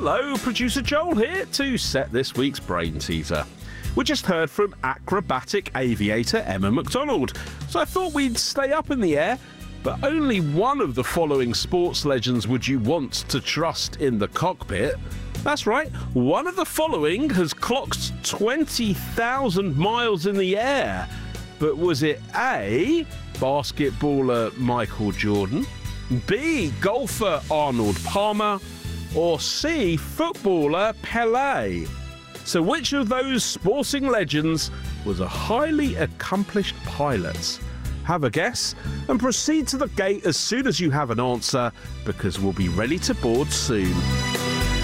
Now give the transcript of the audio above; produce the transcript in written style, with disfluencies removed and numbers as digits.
Hello, producer Joel here to set this week's brain teaser. We just heard from acrobatic aviator Emma McDonald, so I thought we'd stay up in the air, but only one of the following sports legends would you want to trust in the cockpit. That's right, one of the following has clocked 20,000 miles in the air. But was it A, basketballer Michael Jordan, B, golfer Arnold Palmer, or C, footballer Pelé? So which of those sporting legends was a highly accomplished pilot? Have a guess and proceed to the gate as soon as you have an answer, because we'll be ready to board soon.